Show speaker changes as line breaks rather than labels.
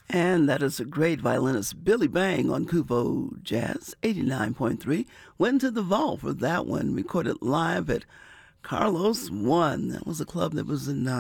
And that is a great violinist, Billy Bang on Kuvo Jazz 89.3. Went to the vault for that one, recorded live at Carlos One. That was a club that was in